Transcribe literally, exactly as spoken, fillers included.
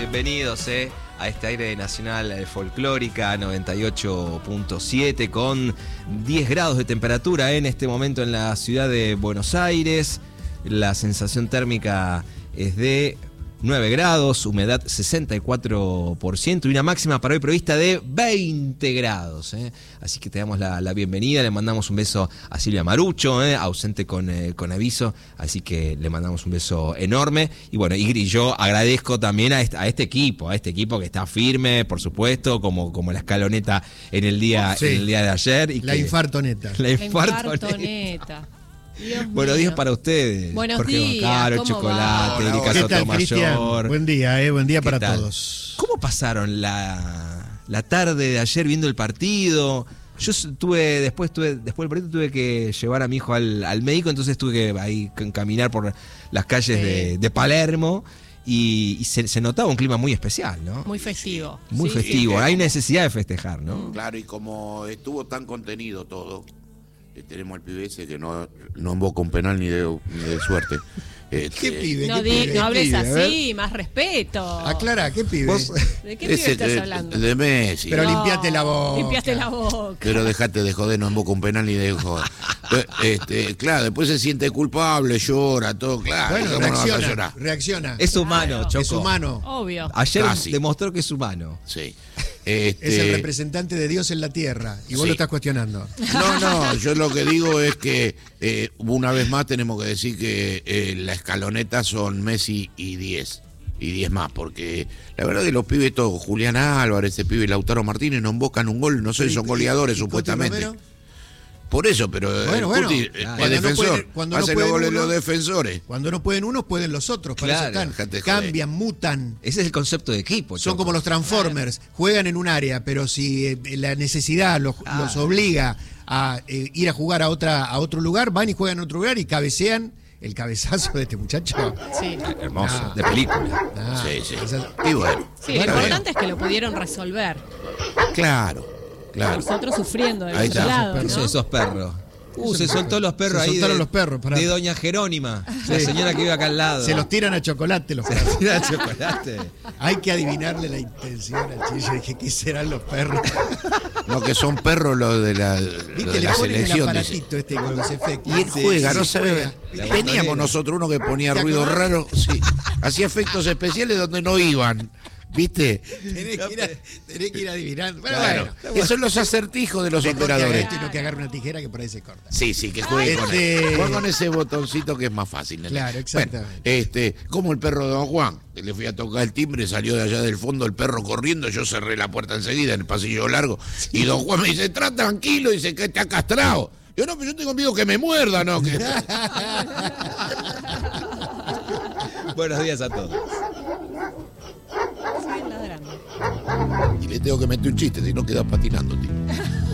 bienvenidos eh, a este aire nacional folclórica noventa y ocho punto siete con diez grados de temperatura en este momento en la ciudad de Buenos Aires. La sensación térmica es de nueve grados, humedad sesenta y cuatro por ciento y una máxima para hoy prevista de veinte grados. ¿eh? Así que te damos la, la bienvenida, le mandamos un beso a Silvia Marucho, ¿eh? ausente con, eh, con aviso, así que le mandamos un beso enorme. Y bueno, y yo agradezco también a este, a este equipo, a este equipo que está firme, por supuesto, como, como la escaloneta en el día, sí. en el día de ayer. Y la que, infartoneta. La infartoneta. La infartoneta. Dios Buenos mío. días para ustedes. Buenos Jorge días. Caro, ¿Cómo Chocolate, va? Erika ¿Qué tal, Sotomayor. Cristian? Buen día, eh, buen día para tal? todos. ¿Cómo pasaron la, la tarde de ayer viendo el partido? Yo tuve, después tuve, después del partido tuve que llevar a mi hijo al, al médico, entonces tuve que ahí caminar por las calles sí. de, de Palermo. Y, y se, se notaba un clima muy especial, ¿no? Muy festivo. Muy sí, festivo. sí. Hay necesidad de festejar, ¿no? Claro, y como estuvo tan contenido todo, eh, tenemos al pibe ese que no, no invoca un penal ni de, ni de suerte. Este, ¿Qué pibe? No, ¿Qué di, pibe? no hables ¿Qué pibe? así, más respeto. Aclara, ¿qué pibe? ¿Vos? ¿De qué pibe ese, estás de, hablando? De Messi. Pero No, limpiate la boca. Limpiaste la boca. Pero dejate de joder, no invoca un penal ni de joder. Este, claro, después se siente culpable, llora, todo, claro. Bueno, ¿cómo no vas a reacciona, llorar? reacciona. Es humano, Claro. Choco. Es humano. Obvio. Ayer Casi. demostró que es humano. Sí. Este, Es el representante de Dios en la tierra. Y vos sí. lo estás cuestionando. No, no, yo lo que digo es que eh, una vez más tenemos que decir que eh, la escaloneta son Messi y diez. Y diez más, porque la verdad que los pibes todos, Julián Álvarez, ese pibe Lautaro Martínez, no invocan un gol, no sé, son goleadores ¿Y supuestamente. Romero? Por eso, pero Bueno, bueno. Cuti, Claro. es defensor, no pueden, cuando hace no los goles uno, los defensores. Cuando no pueden unos, pueden los otros. Para Claro, eso están. dejate joder. Cambian, mutan. Ese es el concepto de equipo, Son Choco. como los Transformers. Juegan en un área, pero si eh, la necesidad los, Ah. los obliga a eh, ir a jugar a otra a otro lugar, van y juegan en otro lugar y cabecean. El cabezazo de este muchacho. Sí. Hermoso, Ah. de película. Ah, Sí, sí. esa- Y bueno, Sí, lo Bueno, importante es que lo pudieron resolver. claro, claro. Nosotros sufriendo del Ahí otro está. lado, ¿Qué son ¿no? esos perros? Uh, se soltó los perros Se ahí soltaron de, los perros, pará. de Doña Jerónima, la Sí. señora que vive acá al lado. Se los tiran a chocolate los perros. tira chocolate. Hay que adivinarle la intención al chico. Yo dije, ¿qué serán los perros? No, que son perros los de la, los Viste, de le la ponen el selección. dice. aparatito este con los efectos. Y él Sí, juega, sí, no sí, sabe. juega. La Teníamos botonera. nosotros uno que ponía ¿Te ruido acordás? raro, sí. Hacía efectos especiales donde no iban. ¿Viste? Tenés que ir, a, tenés que ir adivinando. Bueno, Claro. bueno. Que son los acertijos de los Mejor que operadores. haga esto y no que agarre una tijera que por ahí se corta. Sí, sí, que juegue con, Este- él. Juega con ese botoncito que es más fácil. nene. Claro, exactamente. Bueno, este, como el perro de Don Juan, que le fui a tocar el timbre, salió de allá del fondo el perro corriendo, yo cerré la puerta enseguida en el pasillo largo, y Don Juan me dice, tra tranquilo, dice que te ha castrado. Yo no, pero yo tengo miedo que me muerda, ¿no? Que... Buenos días a todos. Siguen ladrando. Y le tengo que meter un chiste, si no queda patinando, tío.